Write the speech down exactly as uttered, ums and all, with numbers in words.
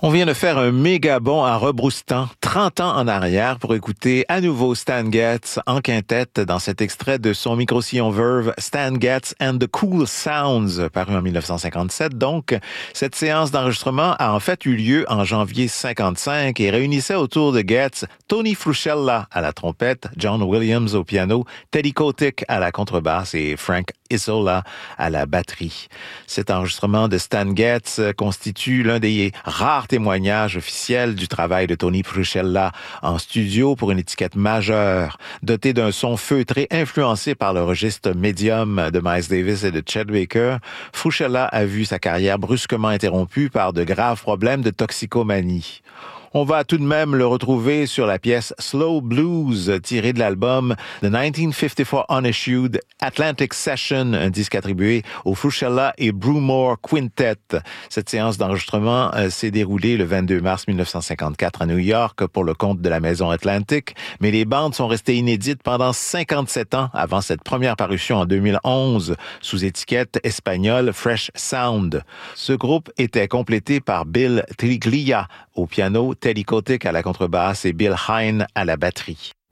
On vient de faire un méga bond à rebrousse-temps, trente ans en arrière, pour écouter à nouveau Stan Getz en quintette dans cet extrait de son micro-sillon Verve Stan Getz and the Cool Sounds, paru en dix-neuf cent cinquante-sept. Donc, cette séance d'enregistrement a en fait eu lieu en janvier cinquante-cinq et réunissait autour de Getz Tony Frusciella à la trompette, John Williams au piano, Teddy Kotick à la contrebasse et Frank Isola à la batterie. Cet enregistrement de Stan Getz constitue l'un des rares témoignage officiel du travail de Tony Frusciella en studio pour une étiquette majeure, dotée d'un son feutré influencé par le registre médium de Miles Davis et de Chet Baker. Frusciella a vu sa carrière brusquement interrompue par de graves problèmes de toxicomanie. On va tout de même le retrouver sur la pièce Slow Blues, tirée de l'album The dix-neuf cent cinquante-quatre Unissued Atlantic Session, un disque attribué au Frusciella et Brewmore Quintet. Cette séance d'enregistrement euh, s'est déroulée le vingt-deux mars dix-neuf cent cinquante-quatre à New York pour le compte de la Maison Atlantic, mais les bandes sont restées inédites pendant cinquante-sept ans avant cette première parution en deux mille onze sous étiquette espagnole Fresh Sound. Ce groupe était complété par Bill Triglia au piano, Teddy Kotick à la contrebasse et Bill Hine à la batterie.